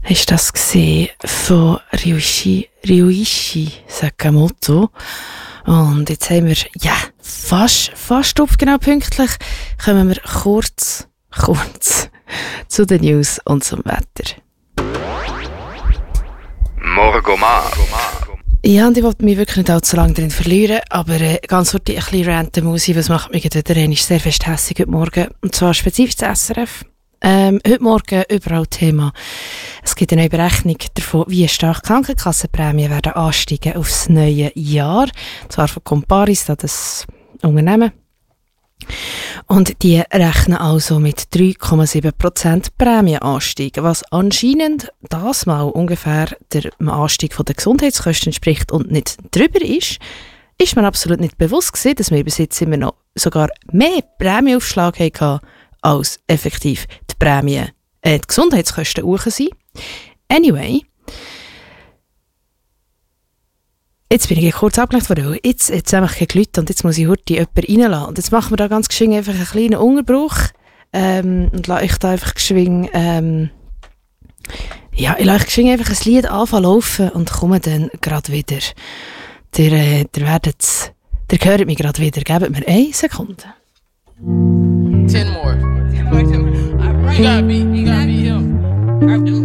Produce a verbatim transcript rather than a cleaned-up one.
Hast du das gesehen von Ryuichi, Ryuichi Sakamoto? Und jetzt haben wir, ja, fast, fast auf genau pünktlich, kommen wir kurz, kurz zu den News und zum Wetter. Morgomar. Ja, und ich wollte mich wirklich nicht allzu lange drin verlieren, aber äh, ganz kurz ein bisschen ranten muss ich, was macht mich wieder rein, ist sehr fest hässig heute Morgen, und zwar spezifisch das S R F. Ähm, heute Morgen überall Thema. Es gibt eine neue Berechnung davon, wie stark Krankenkassenprämien werden ansteigen aufs neue Jahr. Und zwar von Comparis, das Unternehmen. Und die rechnen also mit drei Komma sieben Prozent Prämienanstieg, was anscheinend das mal ungefähr dem Anstieg der Gesundheitskosten entspricht und nicht drüber ist. Ist mir absolut nicht bewusst gewesen, dass wir bis jetzt immer noch sogar mehr Prämienaufschlag hatten, als effektiv die Prämie, äh, die Gesundheitskosten hoch sind. Anyway, jetzt bin ich kurz abgelenkt worden, weil jetzt, jetzt einfach keine Leute und jetzt muss ich heute jemanden reinlassen. Und jetzt machen wir da ganz geschwind einfach einen kleinen Unterbruch ähm, und lasse ich da einfach geschwind, ähm, ja, ich lasse geschwind einfach ein Lied anfangen laufen und komme dann gerade wieder. Ihr, äh, ihr werdet, ihr hört mich gerade wieder. Gebt mir eine Sekunde. Ten more. Ten more, ten more. You gotta be, you gotta be him.